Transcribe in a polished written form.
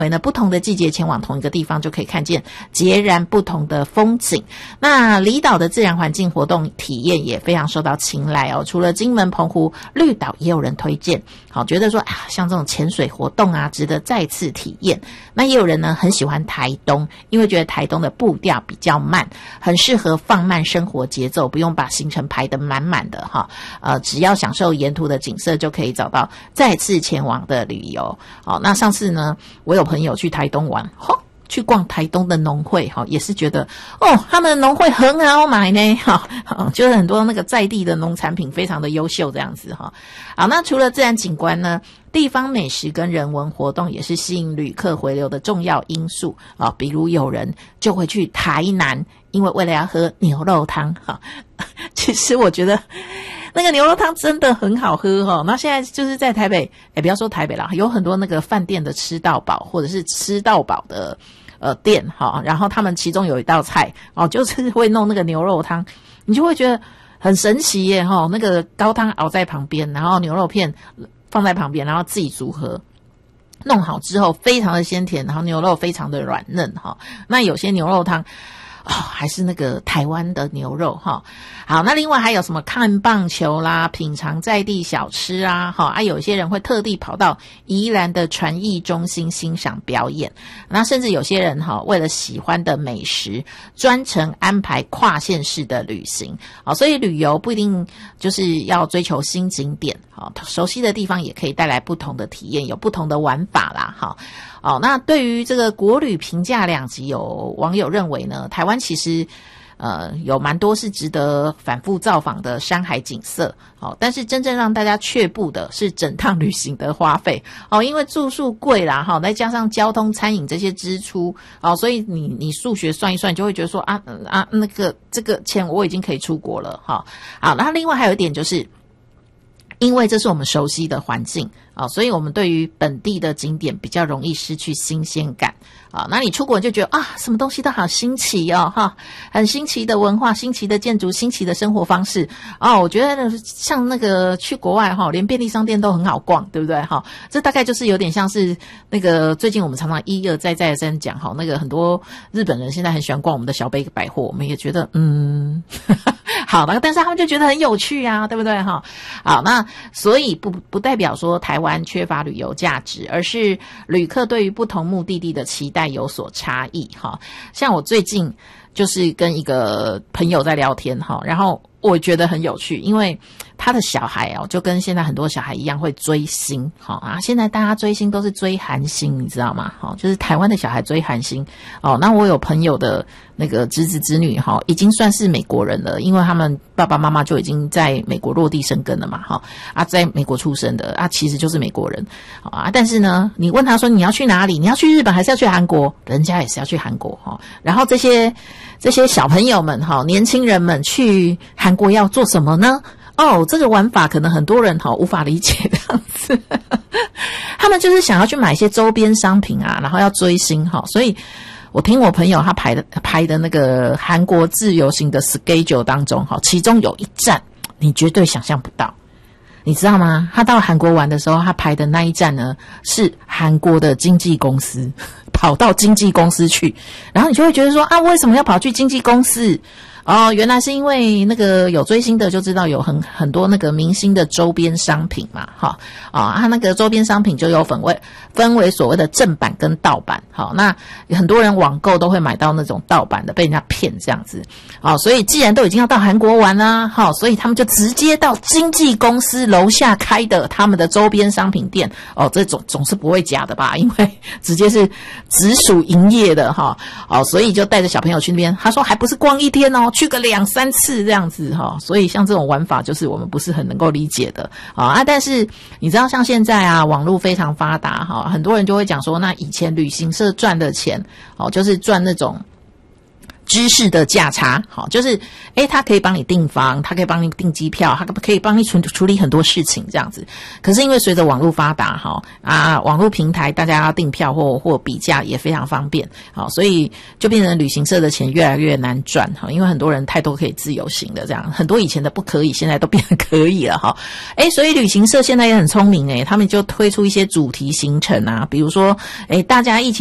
所以呢，不同的季节前往同一个地方，就可以看见截然不同的风景。那离岛的自然环境活动体验也非常受到青睐哦。除了金门、澎湖、绿岛，也有人推荐，好，觉得说像这种潜水活动啊，值得再次体验。那也有人呢很喜欢台东，因为觉得台东的步调比较慢，很适合放慢生活节奏，不用把行程排得满满的哈。只要享受沿途的景色，就可以找到再次前往的旅游。好，那上次呢，我有朋友去台东玩，去逛台东的农会，也是觉得他们的农会很好买呢，就是很多那个在地的农产品非常的优秀这样子哈。好，那除了自然景观呢，地方美食跟人文活动也是吸引旅客回流的重要因素啊。比如有人就会去台南，因为为了要喝牛肉汤哈。其实我觉得那个牛肉汤真的很好喝哈。那现在就是在台北，不要说台北啦，有很多那个饭店的吃到饱或者是吃到饱的店哈，然后他们其中有一道菜就是会弄那个牛肉汤，你就会觉得很神奇耶哈。那个高汤熬在旁边，然后牛肉片放在旁边，然后自己组合弄好之后非常的鲜甜，然后牛肉非常的软嫩哈。那有些牛肉汤还是那个台湾的牛肉哈。好，那另外还有什么看棒球啦，品尝在地小吃啊，有一些人会特地跑到宜兰的传艺中心欣赏表演。那甚至有些人为了喜欢的美食，专程安排跨县市的旅行。所以旅游不一定就是要追求新景点，熟悉的地方也可以带来不同的体验，有不同的玩法啦哈。那对于这个国旅评价两极，有网友认为呢，台湾其实有蛮多是值得反复造访的山海景色，但是真正让大家却步的是整趟旅行的花费，因为住宿贵啦，再加上交通、餐饮这些支出，所以你数学算一算，就会觉得说那个这个钱我已经可以出国了哈。好，那另外还有一点就是，因为这是我们熟悉的环境所以我们对于本地的景点比较容易失去新鲜感那你出国就觉得什么东西都好新奇很新奇的文化、新奇的建筑、新奇的生活方式我觉得像那个去国外连便利商店都很好逛，对不对这大概就是有点像是那个最近我们常常一而再再而三讲那个很多日本人现在很喜欢逛我们的小北百货，我们也觉得好的，但是他们就觉得很有趣啊，对不对好，那所以不代表说台湾缺乏旅游价值，而是旅客对于不同目的地的期待有所差异像我最近就是跟一个朋友在聊天然后我觉得很有趣，因为他的小孩就跟现在很多小孩一样会追星现在大家追星都是追韩星，你知道吗就是台湾的小孩追韩星那我有朋友的那个侄子侄女已经算是美国人了，因为他们爸爸妈妈就已经在美国落地生根了嘛在美国出生的其实就是美国人但是呢你问他说你要去哪里，你要去日本还是要去韩国，人家也是要去韩国然后这些小朋友们年轻人们去韩国要做什么呢？这个玩法可能很多人无法理解这样子他们就是想要去买一些周边商品然后要追星所以我听我朋友他排的那个韩国自由行的 schedule 当中其中有一站你绝对想象不到，你知道吗？他到韩国玩的时候，他排的那一站呢是韩国的经纪公司，跑到经纪公司去，然后你就会觉得说为什么要跑去经纪公司？原来是因为那个有追星的就知道有很多那个明星的周边商品嘛他那个周边商品就有分为所谓的正版跟盗版那很多人网购都会买到那种盗版的，被人家骗这样子所以既然都已经要到韩国玩啦所以他们就直接到经纪公司楼下开的他们的周边商品店这种总是不会假的吧，因为直接是直属营业的所以就带着小朋友去那边，他说还不是逛一天去个2-3次这样子所以像这种玩法就是我们不是很能够理解的但是你知道像现在网络非常发达很多人就会讲说，那以前旅行社赚的钱就是赚那种知识的价差，好，就是他可以帮你订房，他可以帮你订机票，他可以帮你处理很多事情这样子。可是因为随着网络发达，网络平台大家要订票或比价也非常方便，好，所以就变成旅行社的钱越来越难赚，因为很多人太多可以自由行的这样，很多以前的不可以，现在都变得可以了哈。所以旅行社现在也很聪明他们就推出一些主题行程啊，比如说大家一起